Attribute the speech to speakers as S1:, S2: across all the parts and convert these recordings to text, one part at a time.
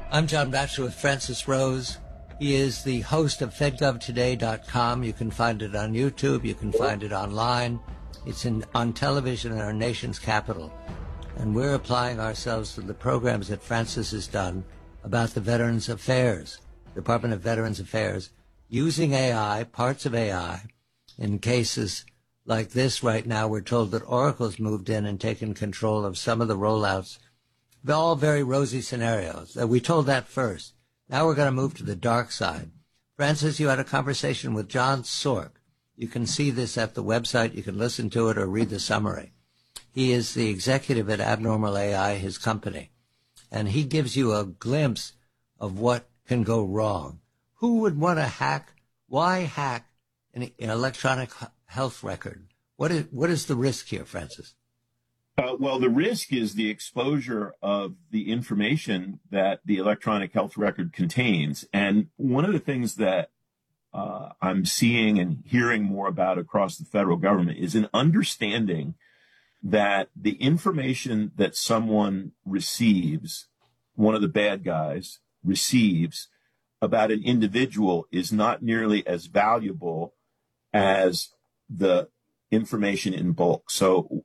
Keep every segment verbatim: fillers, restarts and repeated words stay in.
S1: I'm John Batchelor with Francis Rose. He is the host of Fed Gov Today dot com. You can find it on YouTube. You can find it online. It's in, on television in our nation's capital. And we're applying ourselves to the programs that Francis has done about the Veterans Affairs, Department of Veterans Affairs, using A I, parts of A I, in cases like this right now. We're told that Oracle's moved in and taken control of some of the rollouts. They're all very rosy scenarios. Uh, we told that first. Now we're going to move to the dark side. Francis, you had a conversation with John Sork. You can see this at the website. You can listen to it or read the summary. He is the executive at Abnormal A I, his company, and he gives you a glimpse of what can go wrong. Who would want to hack? Why hack an, an electronic health record? What is, what is the risk here, Francis?
S2: Uh, well, the risk is the exposure of the information that the electronic health record contains. And one of the things that uh, I'm seeing and hearing more about across the federal government is an understanding that the information that someone receives, one of the bad guys receives about an individual, is not nearly as valuable as the information in bulk. So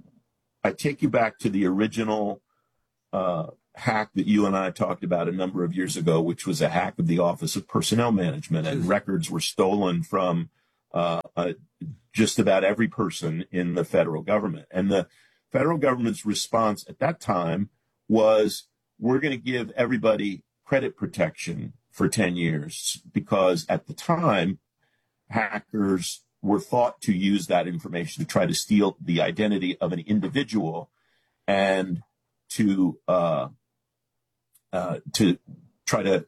S2: I take you back to the original uh, hack that you and I talked about a number of years ago, which was a hack of the Office of Personnel Management, and records were stolen from uh, uh, just about every person in the federal government. And the federal government's response at that time was, we're going to give everybody credit protection for ten years, because at the time, hackers were thought to use that information to try to steal the identity of an individual and to uh, uh, to try to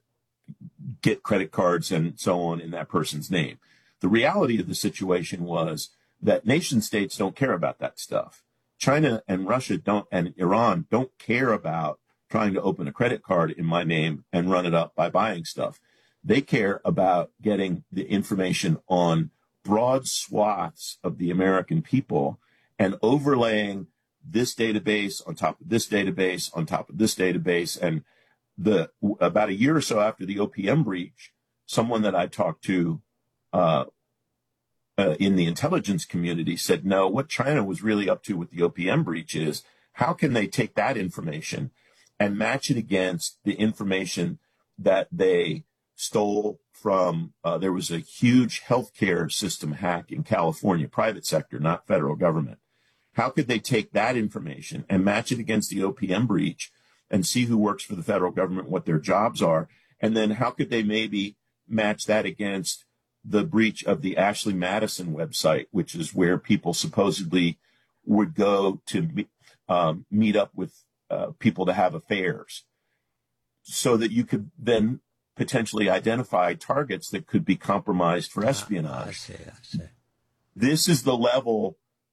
S2: get credit cards and so on in that person's name. The reality of the situation was that nation states don't care about that stuff. China and Russia don't, and Iran don't care about trying to open a credit card in my name and run it up by buying stuff. They care about getting the information on broad swaths of the American people and overlaying this database on top of this database on top of this database. And the about a year or so after the O P M breach, someone that I talked to uh, uh, in the intelligence community said, no, what China was really up to with the O P M breach is, how can they take that information and match it against the information that they stole from, uh, there was a huge healthcare system hack in California, private sector, not federal government. How could they take that information and match it against the O P M breach and see who works for the federal government, what their jobs are? And then how could they maybe match that against the breach of the Ashley Madison website, which is where people supposedly would go to um, meet up with uh, people to have affairs, so that you could then potentially identify targets that could be compromised for espionage.
S1: I see, I see.
S2: This is the level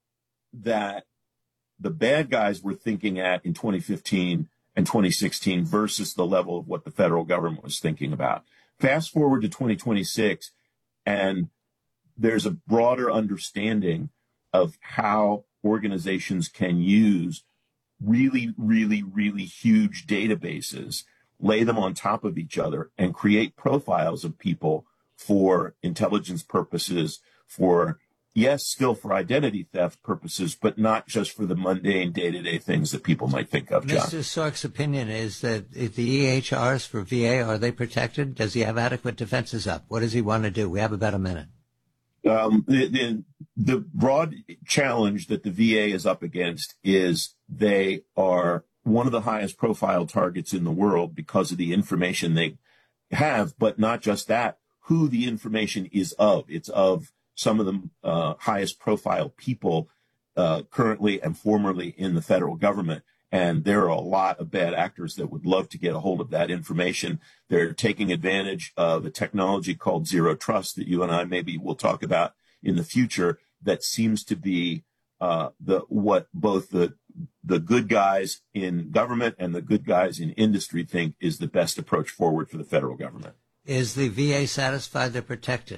S2: that the bad guys were thinking at in twenty fifteen and twenty sixteen versus the level of what the federal government was thinking about. Fast forward to twenty twenty-six, and there's a broader understanding of how organizations can use really, really, really huge databases, lay them on top of each other, and create profiles of people for intelligence purposes, for, yes, still for identity theft purposes, but not just for the mundane day-to-day things that people might think of, John.
S1: Mister Sork's opinion is that if the E H Rs for V A, are they protected? Does he have adequate defenses up? What does he want to do? We have about a minute.
S2: Um, the, the, the broad challenge that the V A is up against is they are one of the highest profile targets in the world because of the information they have, but not just that, who the information is of. It's of some of the uh, highest profile people uh, currently and formerly in the federal government. And there are a lot of bad actors that would love to get a hold of that information. They're taking advantage of a technology called zero trust that you and I maybe will talk about in the future, that seems to be uh, the what both the the good guys in government and the good guys in industry think is the best approach forward for the federal government.
S1: Is the V A satisfied they're protected?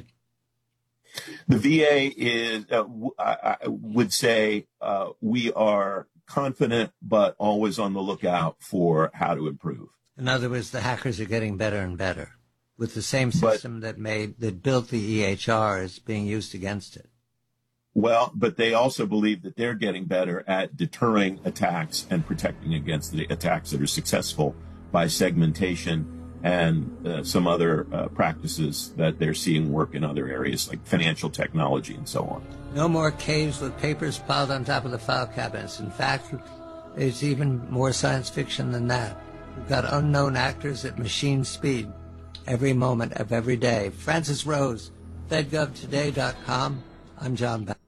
S2: The V A is, uh, I, I would say, uh, we are confident, but always on the lookout for how to improve.
S1: In other words, the hackers are getting better and better with the same system but, that made that built the E H R is being used against it.
S2: Well, but they also believe that they're getting better at deterring attacks and protecting against the attacks that are successful by segmentation and uh, some other uh, practices that they're seeing work in other areas like financial technology and so on.
S1: No more caves with papers piled on top of the file cabinets. In fact, it's even more science fiction than that. We've got unknown actors at machine speed every moment of every day. Francis Rose, Fed Gov Today dot com. I'm John Bowers.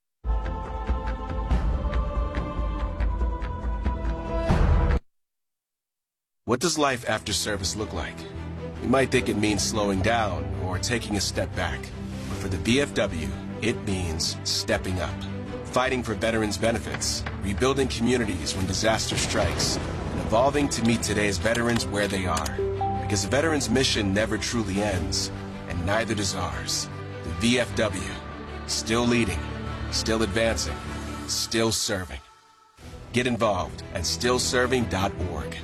S3: What does life after service look like? You might think it means slowing down or taking a step back. But for the V F W, it means stepping up. Fighting for veterans' benefits, rebuilding communities when disaster strikes, and evolving to meet today's veterans where they are. Because the veterans' mission never truly ends, and neither does ours. The V F W, still leading, still advancing, still serving. Get involved at still serving dot org.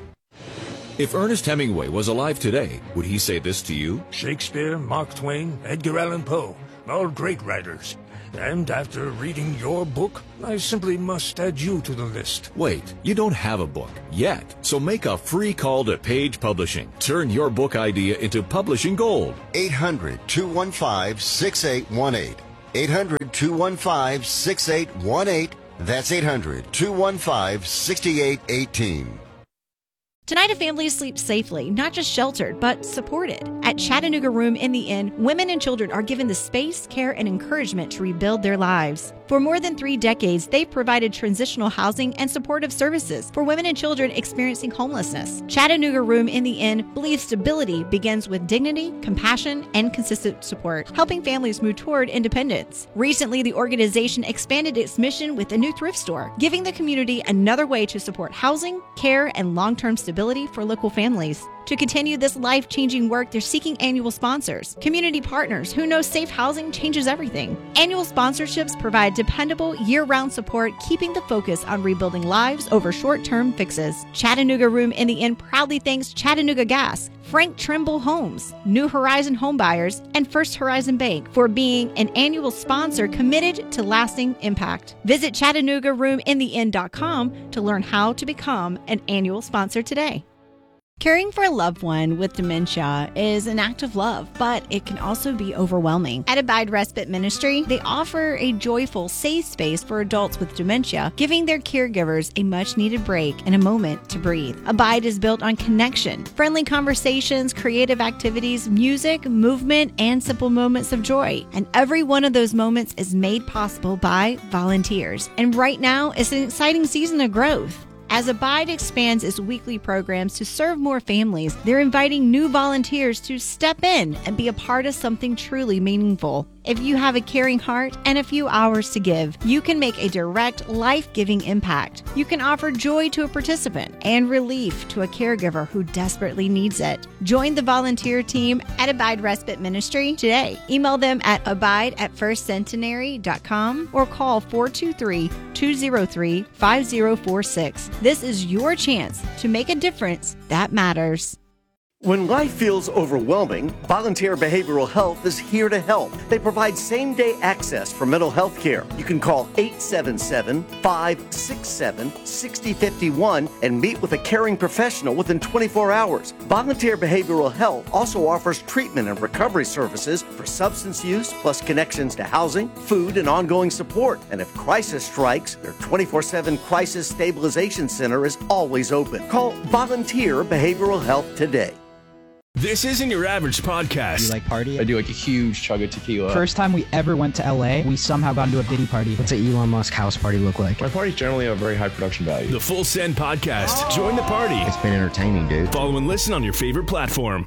S4: If Ernest Hemingway was alive today, would he say this to you?
S5: Shakespeare, Mark Twain, Edgar Allan Poe, all great writers. And after reading your book, I simply must add you to the list.
S4: Wait, you don't have a book yet. So make a free call to Page Publishing. Turn your book idea into publishing gold.
S6: eight hundred, two one five, six eight one eight. eight hundred, two one five, six eight one eight. That's eight hundred, two one five, six eight one eight.
S7: Tonight, a family sleeps safely, not just sheltered, but supported. At Chattanooga Room in the Inn, women and children are given the space, care, and encouragement to rebuild their lives. For more than three decades, they've provided transitional housing and supportive services for women and children experiencing homelessness. Chattanooga Room in the Inn believes stability begins with dignity, compassion, and consistent support, helping families move toward independence. Recently, the organization expanded its mission with a new thrift store, giving the community another way to support housing, care, and long-term stability for local families. To continue this life-changing work, they're seeking annual sponsors, community partners who know safe housing changes everything. Annual sponsorships provide dependable, year-round support, keeping the focus on rebuilding lives over short-term fixes. Chattanooga Room in the Inn proudly thanks Chattanooga Gas, Frank Trimble Homes, New Horizon Homebuyers, and First Horizon Bank for being an annual sponsor committed to lasting impact. Visit Chattanooga Room in the Inn dot com to learn how to become an annual sponsor today. Caring for a loved one with dementia is an act of love, but it can also be overwhelming. At Abide Respite Ministry, they offer a joyful, safe space for adults with dementia, giving their caregivers a much-needed break and a moment to breathe. Abide is built on connection, friendly conversations, creative activities, music, movement, and simple moments of joy. And every one of those moments is made possible by volunteers. And right now is an exciting season of growth. As Abide expands its weekly programs to serve more families, they're inviting new volunteers to step in and be a part of something truly meaningful. If you have a caring heart and a few hours to give, you can make a direct, life-giving impact. You can offer joy to a participant and relief to a caregiver who desperately needs it. Join the volunteer team at Abide Respite Ministry today. Email them at abide at first centenary dot com or call four two three, two zero three, five zero four six. This is your chance to make a difference that matters.
S8: When life feels overwhelming, Volunteer Behavioral Health is here to help. They provide same-day access for mental health care. You can call eight seven seven, five six seven, six zero five one and meet with a caring professional within twenty-four hours. Volunteer Behavioral Health also offers treatment and recovery services for substance use, plus connections to housing, food, and ongoing support. And if crisis strikes, their twenty-four seven Crisis Stabilization Center is always open. Call Volunteer Behavioral Health today.
S9: This isn't your average podcast.
S10: Do you like party?
S11: I do like a huge chug of tequila.
S10: First time we ever went to L A, we somehow got into a Diddy party.
S12: What's an Elon Musk house party look like?
S11: My parties generally have very high production value.
S9: The Full Send Podcast. Oh. Join the party.
S12: It's been entertaining, dude.
S9: Follow and listen on your favorite platform.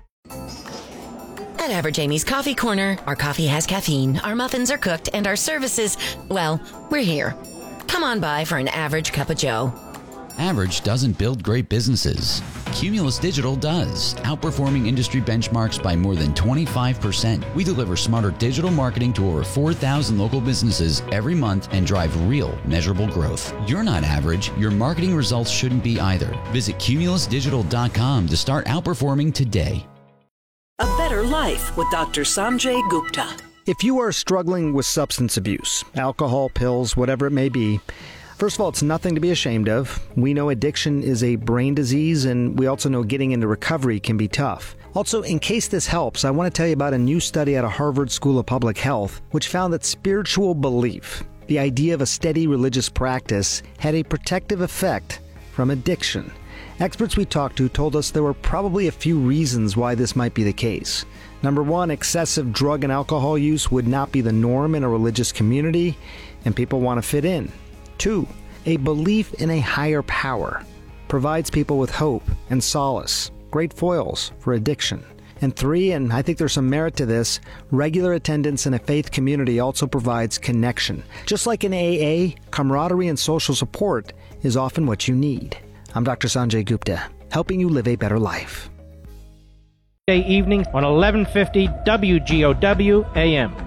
S13: At Average Amy's Coffee Corner, our coffee has caffeine, our muffins are cooked, and our services, well, we're here. Come on by for an average cup of joe.
S14: Average doesn't build great businesses. Cumulus Digital does, outperforming industry benchmarks by more than twenty-five percent. We deliver smarter digital marketing to over four thousand local businesses every month and drive real, measurable growth. You're not average. Your marketing results shouldn't be either. Visit cumulus digital dot com to start outperforming today.
S15: A Better Life with Doctor Sanjay Gupta.
S16: If you are struggling with substance abuse, alcohol, pills, whatever it may be, first of all, it's nothing to be ashamed of. We know addiction is a brain disease, and we also know getting into recovery can be tough. Also, in case this helps, I want to tell you about a new study out of Harvard School of Public Health, which found that spiritual belief, the idea of a steady religious practice, had a protective effect from addiction. Experts we talked to told us there were probably a few reasons why this might be the case. Number one, excessive drug and alcohol use would not be the norm in a religious community, and people want to fit in. Two, a belief in a higher power provides people with hope and solace, great foils for addiction. And three, and I think there's some merit to this, regular attendance in a faith community also provides connection. Just like in A A, camaraderie and social support is often what you need. I'm Doctor Sanjay Gupta, helping you live a better life.
S17: Day evening on eleven fifty W G O W A M.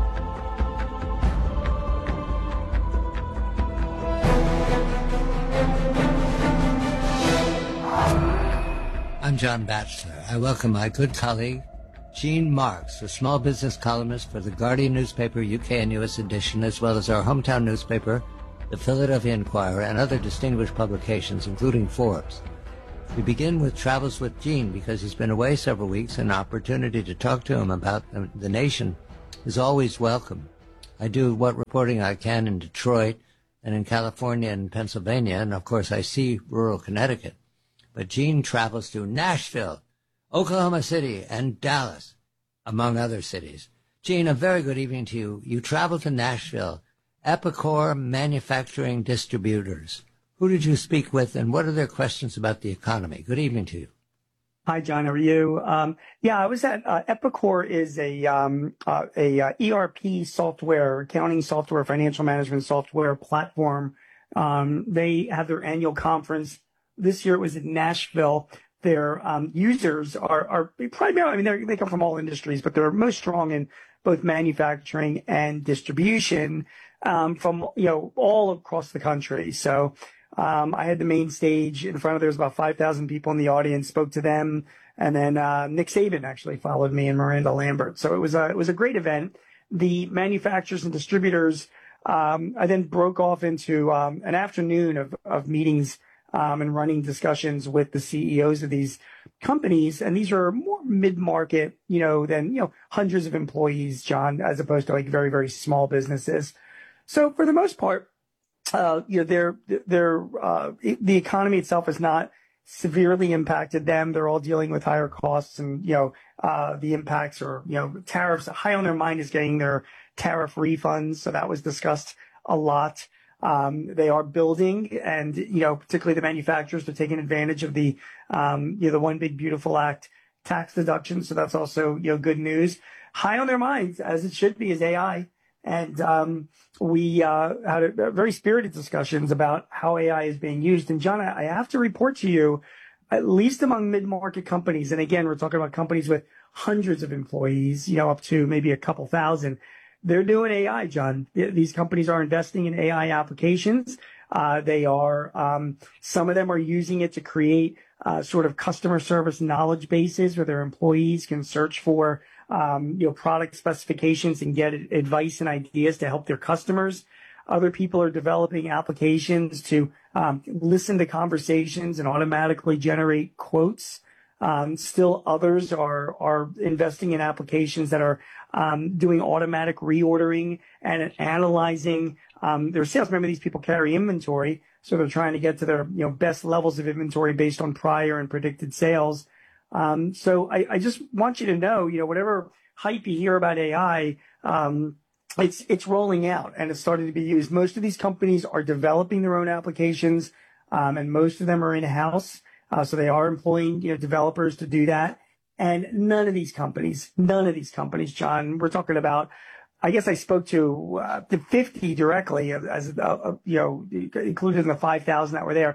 S1: I'm John Batchelor. I welcome my good colleague, Gene Marks, a small business columnist for the Guardian newspaper, U K and U S edition, as well as our hometown newspaper, the Philadelphia Inquirer, and other distinguished publications, including Forbes. We begin with Travels with Gene because he's been away several weeks, and an opportunity to talk to him about the, the nation is always welcome. I do what reporting I can in Detroit and in California and Pennsylvania, and of course I see rural Connecticut. But Gene travels to Nashville, Oklahoma City, and Dallas, among other cities. Gene, a very good evening to you. You travel to Nashville. Epicor Manufacturing Distributors. Who did you speak with, and what are their questions about the economy? Good evening to you.
S18: Hi, John. How are you? Um, yeah, I was at uh, Epicor is a um, uh, a uh, E R P software, accounting software, financial management software platform. Um, they have their annual conference. This year it was in Nashville. Their um, users are, are primarily, I mean, they're, they come from all industries, but they're most strong in both manufacturing and distribution um, from, you know, all across the country. So um, I had the main stage in front of, there was about five thousand people in the audience, spoke to them. And then uh, Nick Saban actually followed me and Miranda Lambert. So it was a, it was a great event. The manufacturers and distributors, um, I then broke off into um, an afternoon of, of meetings Um, and running discussions with the C E Os of these companies. And these are more mid-market, you know, than, you know, hundreds of employees, John, as opposed to like very, very small businesses. So for the most part, uh, you know, they're, they're, uh, the economy itself has not severely impacted them. They're all dealing with higher costs and, you know, uh, the impacts or, you know, tariffs. High on their mind is getting their tariff refunds. So that was discussed a lot. Um, they are building and, you know, particularly the manufacturers are taking advantage of the, um, you know, the One Big Beautiful Act tax deduction. So that's also, you know, good news. High on their minds, as it should be, is A I. And, um, we, uh, had a, a very spirited discussions about how A I is being used. And John, I, I have to report to you, at least among mid-market companies. And again, we're talking about companies with hundreds of employees, you know, up to maybe a couple thousand. They're doing A I, John. These companies are investing in A I applications. Uh, they are, um, some of them are using it to create uh, sort of customer service knowledge bases where their employees can search for, um, you know, product specifications and get advice and ideas to help their customers. Other people are developing applications to um, listen to conversations and automatically generate quotes. Um, still others are, are investing in applications that are, um, doing automatic reordering and analyzing, um, their sales. Remember, these people carry inventory. So they're trying to get to their, you know, best levels of inventory based on prior and predicted sales. Um, so I, I just want you to know, you know, whatever hype you hear about A I, um, it's, it's rolling out and it's starting to be used. Most of these companies are developing their own applications, um, and most of them are in-house. Uh, so they are employing, you know, developers to do that. And none of these companies, none of these companies, John, we're talking about, I guess I spoke to uh, the fifty directly as, uh, you know, included in the five thousand that were there.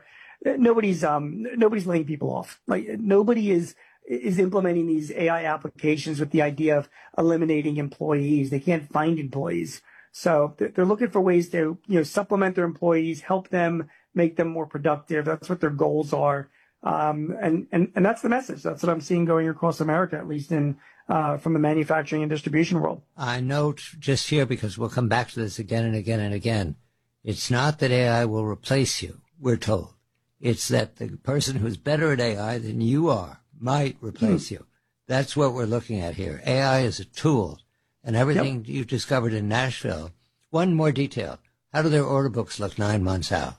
S18: nobody's um nobody's laying people off. Like nobody is is implementing these A I applications with the idea of eliminating employees. They can't find employees. So they're looking for ways to, you know, supplement their employees, help them, make them more productive. That's what their goals are. Um, and, and, and that's the message. That's what I'm seeing going across America, at least in, uh, from the manufacturing and distribution world.
S1: I note just here, because we'll come back to this again and again and again. It's not that A I will replace you, we're told. It's that the person who's better at A I than you are might replace you. That's what we're looking at here. A I is a tool, and everything yep. you've discovered in Nashville. One more detail. How do their order books look nine months out?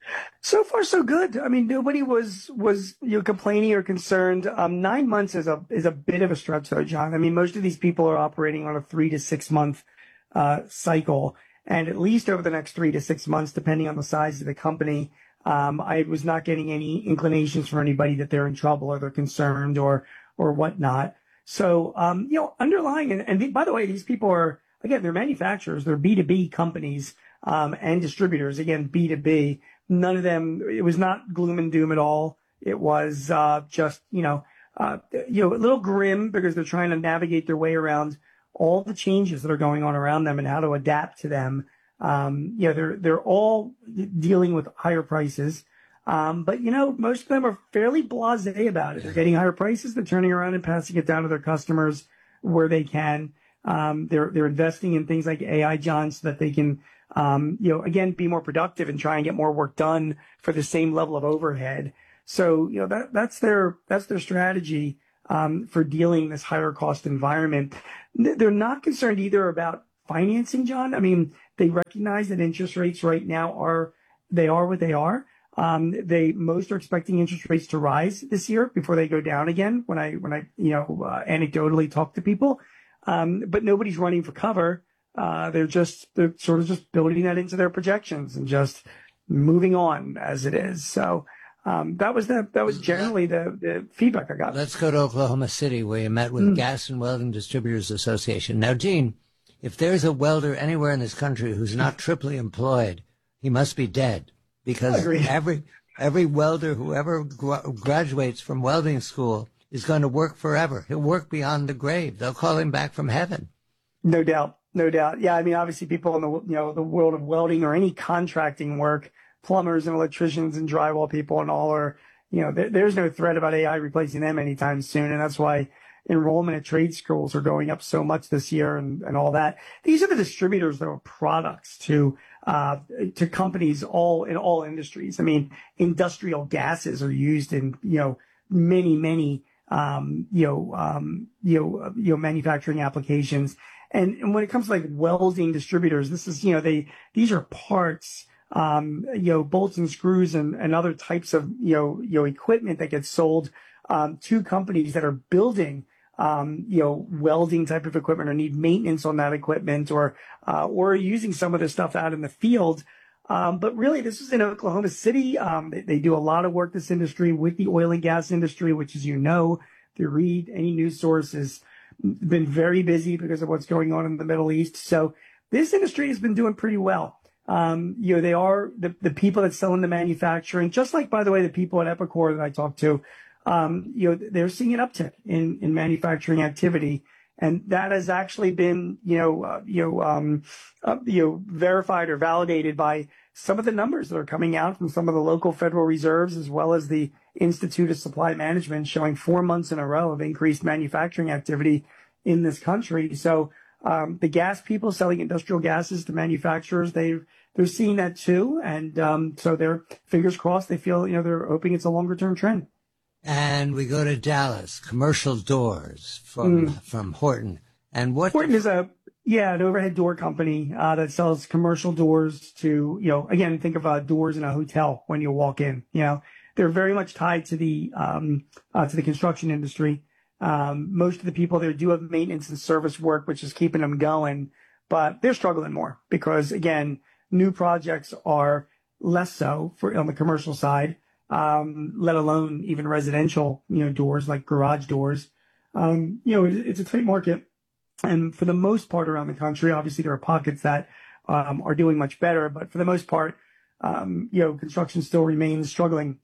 S18: So far, so good. I mean, nobody was, was, you know, complaining or concerned. Um, nine months is a, is a bit of a stretch though, John. I mean, most of these people are operating on a three to six month, uh, cycle. And at least over the next three to six months, depending on the size of the company, Um, I was not getting any inclinations from anybody that they're in trouble or they're concerned or, or whatnot. So, um, you know, underlying, and, and by the way, these people are, again, they're manufacturers, they're B two B companies, um, and distributors, again, B two B. None of them, it was not gloom and doom at all. It was, uh, just, you know, uh, you know, a little grim because they're trying to navigate their way around all the changes that are going on around them and how to adapt to them. Um, you know, they're, they're all dealing with higher prices. Um, but you know, most of them are fairly blasé about it. They're getting higher prices. They're turning around and passing it down to their customers where they can. Um, they're, they're investing in things like A I, John, so that they can, um, you know, again, be more productive and try and get more work done for the same level of overhead. So, you know, that, that's their, that's their strategy, um, for dealing this higher cost environment. They're not concerned either about financing, John. I mean, they recognize that interest rates right now are, they are what they are. Um, they, most are expecting interest rates to rise this year before they go down again when I, when I, you know, uh, anecdotally talk to people. Um, but nobody's running for cover. Uh, they're just, they're sort of just building that into their projections and just moving on as it is. So, um, that was the, that was generally the, the feedback I got.
S1: Let's go to Oklahoma City, where you met with mm. Gas and Welding Distributors Association. Now, Gene, if there's a welder anywhere in this country who's not triply employed, he must be dead, because every every welder who ever gra- graduates from welding school is going to work forever. He'll work beyond the grave. They'll call him back from heaven.
S18: No doubt, no doubt. Yeah, I mean, obviously, people in the you know the world of welding or any contracting work, plumbers and electricians and drywall people and all are, you know, there, there's no threat about A I replacing them anytime soon, and that's why enrollment at trade schools are going up so much this year and, and all that. These are the distributors that are products to, uh, to companies all in all industries. I mean, industrial gases are used in, you know, many, many, um, you know, um, you know, uh, you know, manufacturing applications. And, and when it comes to like welding distributors, this is, you know, they, these are parts, um, you know, bolts and screws and, and other types of, you know, you know, equipment that gets sold, um, to companies that are building, Um, you know, welding type of equipment or need maintenance on that equipment or, uh, or using some of this stuff out in the field. Um, but really this is in Oklahoma City. Um, they, they do a lot of work, this industry, with the oil and gas industry, which, as you know, if you read any news source, has been very busy because of what's going on in the Middle East. So this industry has been doing pretty well. Um, you know, they are the, the people that sell into manufacturing, just like, by the way, the people at Epicor that I talked to. Um, you know, they're seeing an uptick in, in manufacturing activity. And that has actually been, you know, uh, you know, um, uh, you know, verified or validated by some of the numbers that are coming out from some of the local Federal Reserves, as well as the Institute of Supply Management, showing four months in a row of increased manufacturing activity in this country. So, um, the gas people selling industrial gases to manufacturers, they, they're seeing that too. And, um, so they're, fingers crossed, they feel, you know, they're hoping it's a longer term trend.
S1: And we go to Dallas, commercial doors from mm. from Horton. And what
S18: Horton is a yeah an overhead door company uh, that sells commercial doors to, you know, again, think of uh, doors in a hotel when you walk in. You know, they're very much tied to the um, uh, to the construction industry. Um, most of the people there do have maintenance and service work, which is keeping them going, but they're struggling more because, again, new projects are less so for on the commercial side. Um, let alone even residential, you know, doors like garage doors. Um, you know, it, it's a tight market. And for the most part around the country, obviously there are pockets that, um, are doing much better, but for the most part, um, you know, construction still remains struggling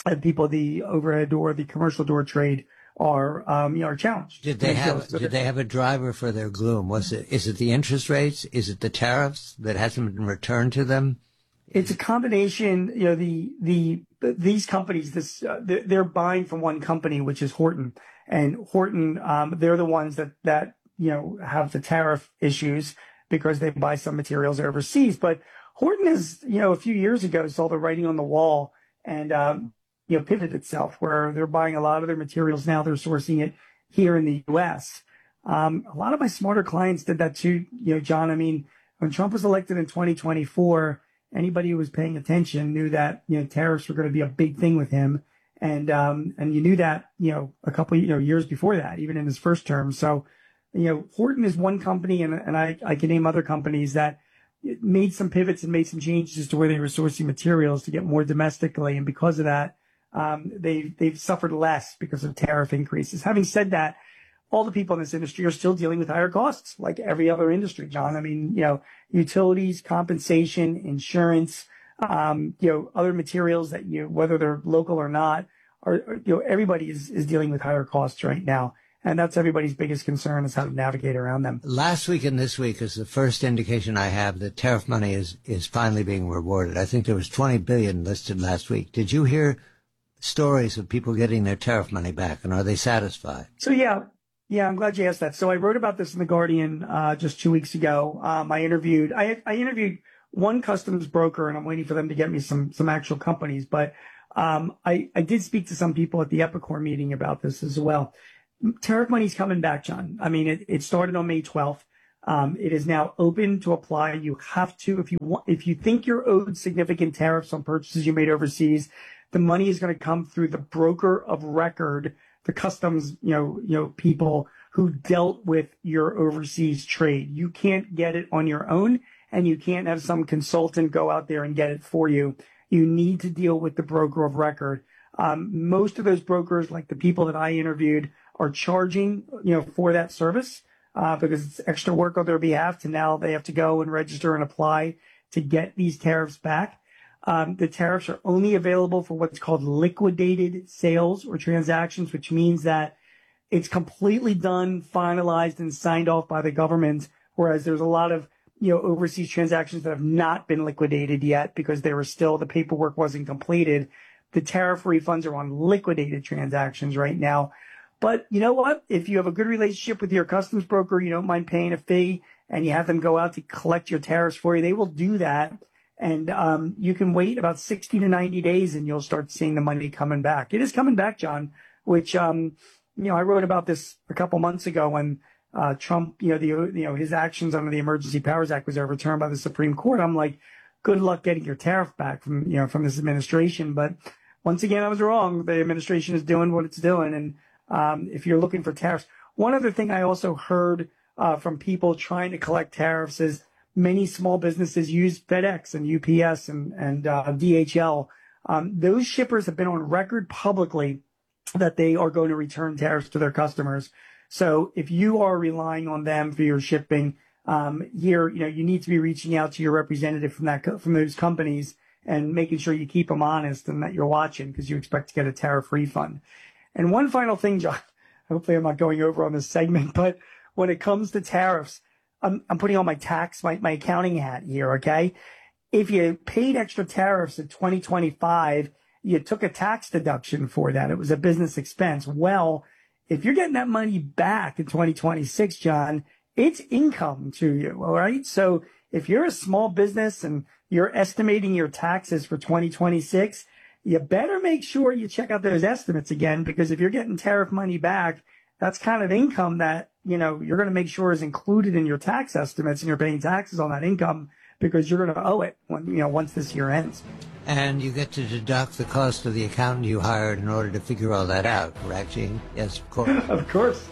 S18: and people the overhead door, the commercial door trade are um, you know are challenged.
S1: Did they
S18: And
S1: have
S18: so-
S1: did they have a driver for their gloom? Was it is it the interest rates? Is it the tariffs that hasn't been returned to them?
S18: It's a combination. You know, the the these companies, this uh, they're, they're buying from one company, which is Horton, and Horton, um, they're the ones that that you know have the tariff issues because they buy some materials overseas. But Horton has, you know, a few years ago saw the writing on the wall and um, you know pivoted itself, where they're buying a lot of their materials now. They're sourcing it here in the U S. Um, a lot of my smarter clients did that too. You know, John. I mean, when Trump was elected in twenty twenty-four. Anybody who was paying attention knew that, you know, tariffs were going to be a big thing with him. And, um, and you knew that, you know, a couple of, you know, years before that, even in his first term. So, you know, Horton is one company, and, and I, I can name other companies that made some pivots and made some changes to where they were sourcing materials to get more domestically. And because of that, um, they've, they've suffered less because of tariff increases. Having said that, all the people in this industry are still dealing with higher costs, like every other industry, John. I mean, you know, utilities, compensation, insurance, um, you know, other materials that you, whether they're local or not, are, are you know, everybody is, is dealing with higher costs right now. And that's everybody's biggest concern, is how to navigate around them.
S1: Last week and this week is the first indication I have that tariff money is, is finally being rewarded. I think there was twenty billion dollars listed last week. Did you hear stories of people getting their tariff money back, and are they satisfied?
S18: So, yeah. Yeah, I'm glad you asked that. So I wrote about this in The Guardian uh, just two weeks ago. Um, I interviewed I, I interviewed one customs broker, and I'm waiting for them to get me some some actual companies. But um, I, I did speak to some people at the Epicor meeting about this as well. Tariff money's coming back, John. I mean, it, it started on May twelfth. Um, it is now open to apply. You have to, if you want, if you think you're owed significant tariffs on purchases you made overseas, the money is going to come through the broker of record, the customs, you know, you know, people who dealt with your overseas trade. You can't get it on your own, and you can't have some consultant go out there and get it for you. You need to deal with the broker of record. Um, most of those brokers, like the people that I interviewed, are charging, you know, for that service, uh, because it's extra work on their behalf to now they have to go and register and apply to get these tariffs back. Um, the tariffs are only available for what's called liquidated sales or transactions, which means that it's completely done, finalized, and signed off by the government, whereas there's a lot of, you know, overseas transactions that have not been liquidated yet because they were still, the paperwork wasn't completed. The tariff refunds are on liquidated transactions right now. But you know what? If you have a good relationship with your customs broker, you don't mind paying a fee, and you have them go out to collect your tariffs for you, they will do that. And um, you can wait about sixty to ninety days, and you'll start seeing the money coming back. It is coming back, John, which, um, you know, I wrote about this a couple months ago when uh, Trump, you know, the you know his actions under the Emergency Powers Act was overturned by the Supreme Court. I'm like, good luck getting your tariff back from, you know, from this administration. But once again, I was wrong. The administration is doing what it's doing. And um, if you're looking for tariffs, one other thing I also heard uh, from people trying to collect tariffs is many small businesses use FedEx and U P S and, and uh, D H L. Um, those shippers have been on record publicly that they are going to return tariffs to their customers. So if you are relying on them for your shipping, um, here, you know, you need to be reaching out to your representative from that, from those companies and making sure you keep them honest and that you're watching, because you expect to get a tariff refund. And one final thing, John, hopefully I'm not going over on this segment, but when it comes to tariffs, I'm, I'm putting on my tax, my, my accounting hat here, okay? If you paid extra tariffs in twenty twenty-five, you took a tax deduction for that. It was a business expense. Well, if you're getting that money back in twenty twenty-six, John, it's income to you, all right? So if you're a small business and you're estimating your taxes for twenty twenty-six, you better make sure you check out those estimates again, because if you're getting tariff money back, that's kind of income that, you know, you're going to make sure is included in your tax estimates, and you're paying taxes on that income because you're going to owe it when, you know, once this year ends.
S1: And you get to deduct the cost of the accountant you hired in order to figure all that out, correct, Gene? Yes, of course.
S18: Of course.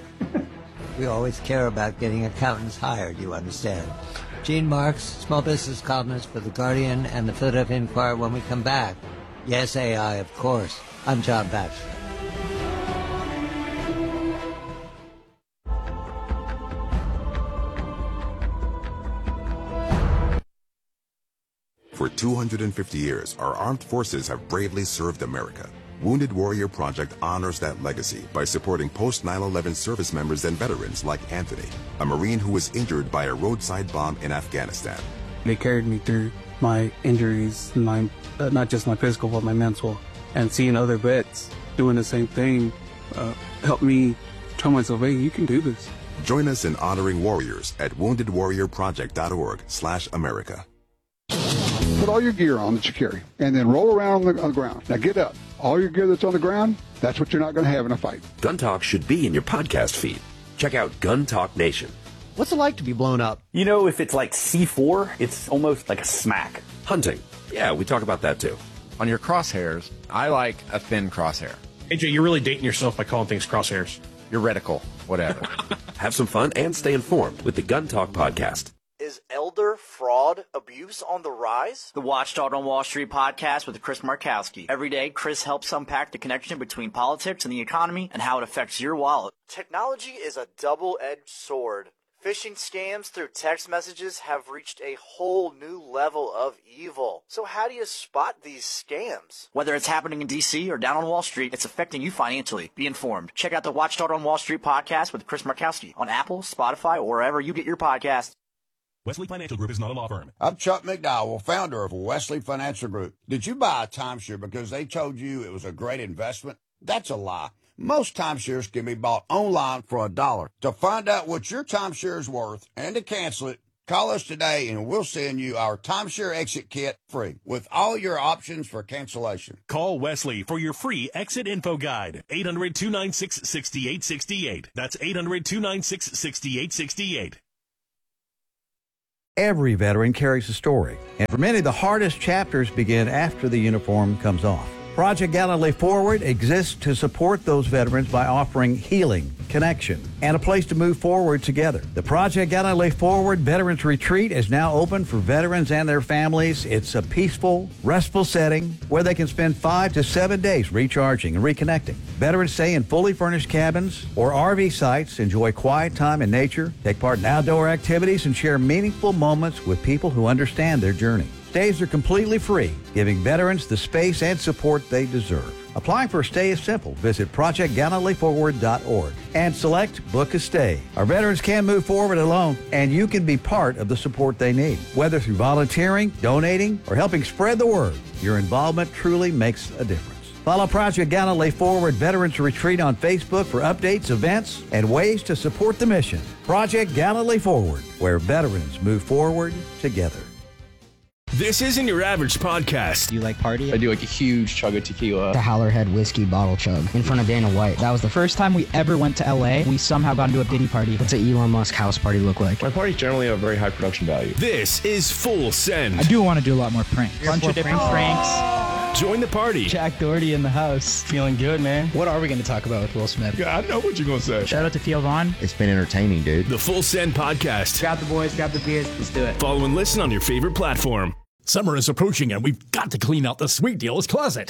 S1: We always care about getting accountants hired, you understand. Gene Marks, small business columnist for The Guardian and the Philadelphia Inquirer. When we come back, yes, A I, of course. I'm John Batchelor.
S19: For two hundred fifty years, our armed forces have bravely served America. Wounded Warrior Project honors that legacy by supporting post nine eleven service members and veterans like Anthony, a Marine who was injured by a roadside bomb in Afghanistan.
S20: They carried me through my injuries, my uh, not just my physical, but my mental. And seeing other vets doing the same thing uh, helped me tell myself, hey, you can do this.
S19: Join us in honoring warriors at wounded warrior project dot org slash America.
S21: Put all your gear on that you carry, and then roll around on the, on the ground. Now get up. All your gear that's on the ground, that's what you're not going to have in a fight.
S22: Gun Talk should be in your podcast feed. Check out Gun Talk Nation.
S23: What's it like to be blown up?
S24: You know, if it's like C four, it's almost like a smack.
S22: Hunting. Yeah, we talk about that too.
S25: On your crosshairs, I like a thin crosshair.
S26: A J, you're really dating yourself by calling things crosshairs.
S25: Your reticle, whatever.
S22: Have some fun and stay informed with the Gun Talk podcast.
S27: Is elder fraud abuse on the rise?
S28: The Watchdog on Wall Street podcast with Chris Markowski. Every day, Chris helps unpack the connection between politics and the economy and how it affects your wallet.
S27: Technology is a double-edged sword. Phishing scams through text messages have reached a whole new level of evil. So how do you spot these scams?
S28: Whether it's happening in D C or down on Wall Street, it's affecting you financially. Be informed. Check out the Watchdog on Wall Street podcast with Chris Markowski on Apple, Spotify, or wherever you get your podcasts.
S29: Wesley Financial Group is not a law firm.
S30: I'm Chuck McDowell, founder of Wesley Financial Group. Did you buy a timeshare because they told you it was a great investment? That's a lie. Most timeshares can be bought online for a dollar. To find out what your timeshare is worth and to cancel it, call us today and we'll send you our timeshare exit kit free with all your options for cancellation.
S29: Call Wesley for your free exit info guide. eight hundred, two nine six, six eight six eight. That's eight hundred, two nine six, six eight six eight.
S31: Every veteran carries a story, and for many, the hardest chapters begin after the uniform comes off. Project Gallantly Forward exists to support those veterans by offering healing, connection, and a place to move forward together. The Project Gallantly Forward Veterans Retreat is now open for veterans and their families. It's a peaceful, restful setting where they can spend five to seven days recharging and reconnecting. Veterans stay in fully furnished cabins or R V sites, enjoy quiet time in nature, take part in outdoor activities, and share meaningful moments with people who understand their journey. Stays are completely free, giving veterans the space and support they deserve. Applying for a stay is simple. Visit project gallantly forward dot org and select Book a Stay. Our veterans can move forward alone, and you can be part of the support they need. Whether through volunteering, donating, or helping spread the word, your involvement truly makes a difference. Follow Project Gallantly Forward Veterans Retreat on Facebook for updates, events, and ways to support the mission. Project Gallantly Forward, where veterans move forward together.
S9: This isn't your average podcast.
S12: You like party?
S11: I do like a huge chug of tequila.
S12: The Howlerhead whiskey bottle chug in front of Dana White.
S10: That was the first time we ever went to L A. We somehow got into a Diddy party.
S12: What's an Elon Musk house party look like?
S11: My parties generally have very high production value.
S9: This is Full Send.
S10: I do want to do a lot more pranks. A bunch of different pranks.
S9: Join the party.
S10: Jack Doherty in the house.
S20: Feeling good, man.
S12: What are we going to talk about with Will Smith?
S11: Yeah, I know what you're going to say.
S10: Shout out to Theo Vaughn.
S12: It's been entertaining, dude.
S9: The Full Send podcast.
S10: Grab the boys, grab the beers. Let's do it.
S9: Follow and listen on your favorite platform.
S5: Summer is approaching and we've got to clean out the Sweet Deals closet.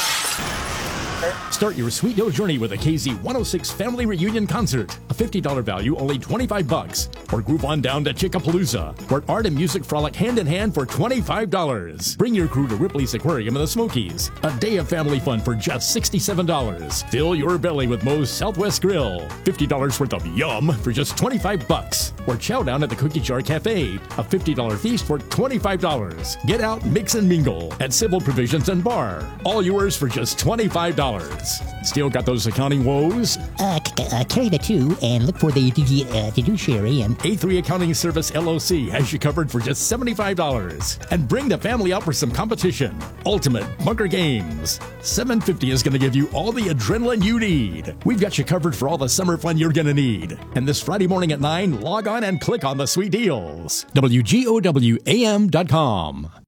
S5: Start your Sweet Deal journey with a K Z one oh six Family Reunion Concert. A fifty dollars value, only twenty-five bucks. Or group on down to Chickapalooza, where art and music frolic hand in hand for twenty-five dollars. Bring your crew to Ripley's Aquarium in the Smokies. A day of family fun for just sixty-seven dollars. Fill your belly with Moe's Southwest Grill. fifty dollars worth of yum for just twenty-five bucks. Or chow down at the Cookie Jar Cafe. A fifty dollars feast for twenty-five dollars. Get out, mix and mingle at Civil Provisions and Bar. All yours for just twenty-five dollars. Still got those accounting woes?
S32: Uh, c- uh, carry the two and look for the uh, fiduciary. And
S5: A three Accounting Service L L C has you covered for just seventy-five dollars. And bring the family out for some competition. Ultimate Bunker Games. seven fifty is going to give you all the adrenaline you need. We've got you covered for all the summer fun you're going to need. And this Friday morning at nine, log on and click on the Sweet Deals. W G O W A M dot com.